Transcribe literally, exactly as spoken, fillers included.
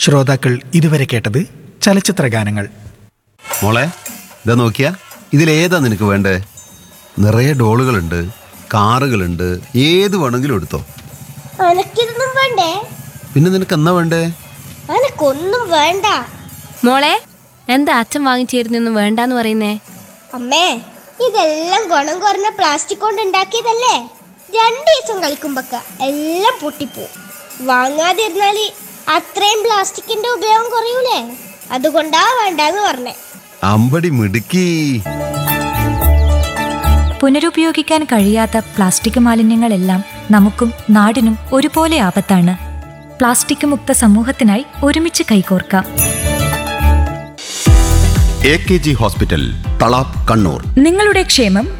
ശ്രോതാക്കൾ ഇതുവരെ കേട്ടത് ചലച്ചിത്ര ഗാനങ്ങൾ. മോളെ, ഇതാ നോക്കിയാ, ഇതിലേതാ നിനക്ക് വേണ്ടേ? നിറയെ ഡോളുകളുണ്ട്, കാറുകളുണ്ട്, ഏത് വേണമെങ്കിലും എടുത്തോ. അനക്കിതൊന്നും വേണ്ടേ? പിന്നെ നിനക്ക് എന്നാ വേണ്ടേ? അനക്കൊന്നും വേണ്ട. മോളെ, എന്താ അച്ഛൻ വാങ്ങിച്ചേരുന്നൊന്നും വേണ്ടാന്ന് പറയുന്നേ? അമ്മേ, ഇതെല്ലാം ഗുണം കുറഞ്ഞ പ്ലാസ്റ്റിക് കൊണ്ട് ഉണ്ടാക്കിയതല്ലേ. രണ്ടു ദിവസം കളിക്കുമ്പൊക്കെ എല്ലാം പൊട്ടിപ്പോവും. വാങ്ങാതിരുന്നാല് അത്രയും പ്ലാസ്റ്റിക്കിന്റെ ഉപയോഗം കുറയൂലേ? അതുകൊണ്ടാ വേണ്ടാന്ന് പറഞ്ഞേ. അമ്പടി മിടുക്കി. പുനരുപയോഗിക്കാൻ കഴിയാത്ത പ്ലാസ്റ്റിക് മാലിന്യങ്ങളെല്ലാം നമുക്കും നാടിനും ഒരുപോലെ ആപത്താണ്. പ്ലാസ്റ്റിക് മുക്ത സമൂഹത്തിനായി ഒരുമിച്ച് കൈകോർക്കാം. A K G hospital, Thalap, Kannur. നിങ്ങളുടെ ക്ഷേമം